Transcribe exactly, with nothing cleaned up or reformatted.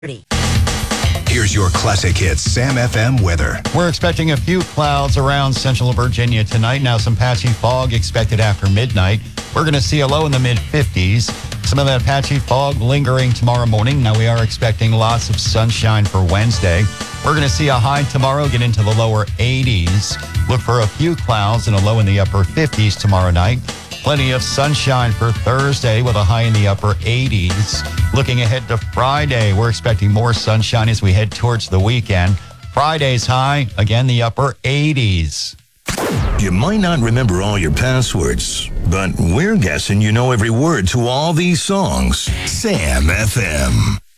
Here's your classic hits Sam F M weather. We're expecting a few clouds around central Virginia tonight. Now some patchy fog expected after midnight. We're going to see a low in the mid fifties. Some of that patchy fog lingering tomorrow morning. Now we are expecting lots of sunshine for Wednesday. We're going to see a high tomorrow, get into the lower eighties. Look for a few clouds and a low in the upper fifties tomorrow night. Plenty of sunshine for Thursday with a high in the upper eighties. Looking ahead to Friday, we're expecting more sunshine as we head towards the weekend. Friday's high, again, the upper eighties. You might not remember all your passwords, but we're guessing you know every word to all these songs. Sam F M.